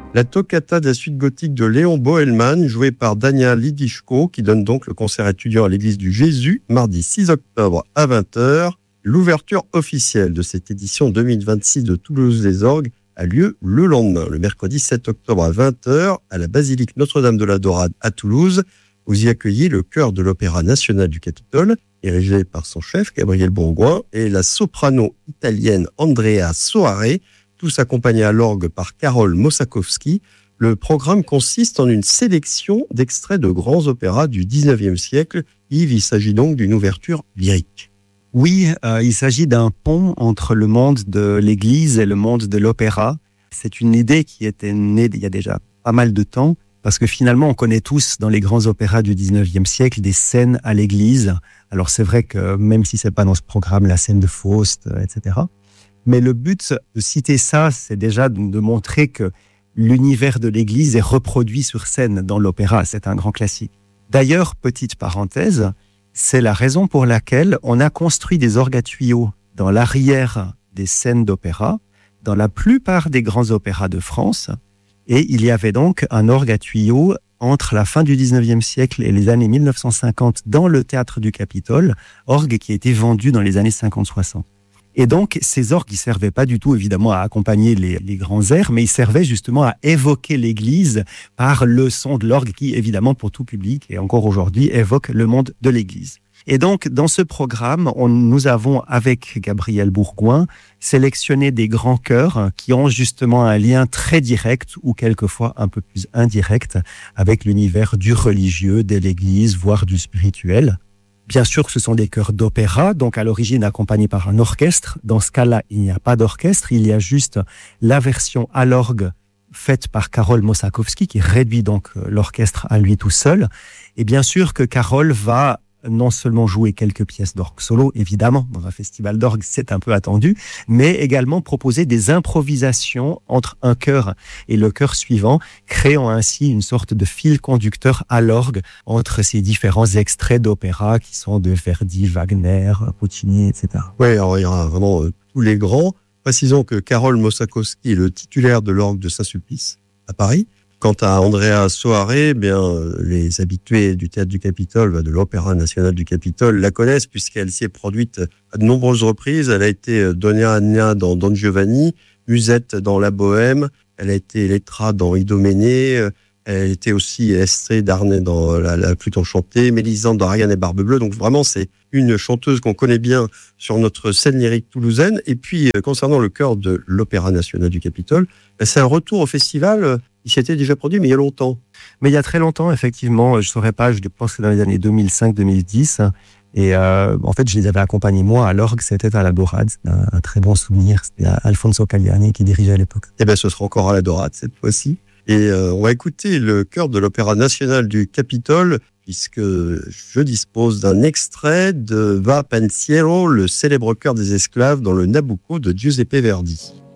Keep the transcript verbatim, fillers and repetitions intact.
La toccata de la suite gothique de Léon Bohemond, jouée par Daniel Lidichko, qui donne donc le concert étudiant à l'église du Jésus, mardi six octobre à vingt heures. L'ouverture officielle de cette édition deux mille vingt-six de Toulouse les Orgues a lieu le lendemain, le mercredi sept octobre à vingt heures, à la basilique Notre-Dame de la Dorade à Toulouse. Vous y accueillez le chœur de l'Opéra national du Capitole, dirigé par son chef, Gabriel Bourgoin, et la soprano italienne Andrea Soare, tous accompagnés à l'orgue par Karol Mossakowski. Le programme consiste en une sélection d'extraits de grands opéras du dix-neuvième siècle. Yves, il s'agit donc d'une ouverture lyrique. Oui, euh, il s'agit d'un pont entre le monde de l'Église et le monde de l'opéra. C'est une idée qui était née il y a déjà pas mal de temps, parce que finalement, on connaît tous dans les grands opéras du dix-neuvième siècle des scènes à l'Église. Alors c'est vrai que même si c'est pas dans ce programme, la scène de Faust, et cetera. Mais le but de citer ça, c'est déjà de montrer que l'univers de l'Église est reproduit sur scène dans l'opéra. C'est un grand classique. D'ailleurs, petite parenthèse, c'est la raison pour laquelle on a construit des orgues à tuyaux dans l'arrière des scènes d'opéra, dans la plupart des grands opéras de France. Et il y avait donc un orgue à tuyaux entre la fin du dix-neuvième siècle et les années mille neuf cent cinquante dans le théâtre du Capitole, orgue qui a été vendu dans les années cinquante soixante. Et donc, ces orgues, ils servaient pas du tout, évidemment, à accompagner les, les grands airs, mais ils servaient justement à évoquer l'Église par le son de l'orgue qui, évidemment, pour tout public, et encore aujourd'hui, évoque le monde de l'Église. Et donc, dans ce programme, on, nous avons, avec Gabriel Bourgoin, sélectionné des grands chœurs qui ont justement un lien très direct, ou quelquefois un peu plus indirect, avec l'univers du religieux, de l'Église, voire du spirituel. Bien sûr, ce sont des chœurs d'opéra, donc à l'origine accompagnés par un orchestre. Dans ce cas-là, il n'y a pas d'orchestre, il y a juste la version à l'orgue faite par Karol Mossakowski, qui réduit donc l'orchestre à lui tout seul. Et bien sûr que Karol va non seulement jouer quelques pièces d'orgue solo, évidemment, dans un festival d'orgue, c'est un peu attendu, mais également proposer des improvisations entre un chœur et le chœur suivant, créant ainsi une sorte de fil conducteur à l'orgue entre ces différents extraits d'opéra qui sont de Verdi, Wagner, Puccini, et cetera. Oui, alors il y aura vraiment euh, tous les grands. Précisons que Karol Mossakowski est le titulaire de l'orgue de Saint-Sulpice à Paris. Quant à Andrea Soare, eh bien, les habitués du Théâtre du Capitole, de l'Opéra national du Capitole, la connaissent puisqu'elle s'y est produite à de nombreuses reprises. Elle a été Donna Anna dans Don Giovanni, Musette dans La Bohème, elle a été Elettra dans Idoménée, elle était aussi Estrée d'Arnay dans La, la Flûte enchantée, Mélisande dans Ariane et Barbe Bleue. Donc vraiment, c'est une chanteuse qu'on connaît bien sur notre scène lyrique toulousaine. Et puis, concernant le chœur de l'Opéra national du Capitole, c'est un retour au festival. Il s'était déjà produit, mais il y a longtemps. Mais il y a très longtemps, effectivement. Je ne saurais pas, je pense que dans les années deux mille cinq deux mille dix. Et euh, en fait, je les avais accompagnés, moi, à l'orgue. C'était à la Dorade. C'était un, un très bon souvenir. C'était Alfonso Cagliani qui dirigeait à l'époque. Eh bien, ce sera encore à la Dorade cette fois-ci. Et euh, on va écouter le chœur de l'Opéra national du Capitole, puisque je dispose d'un extrait de Va Pensiero, le célèbre chœur des esclaves dans le Nabucco de Giuseppe Verdi.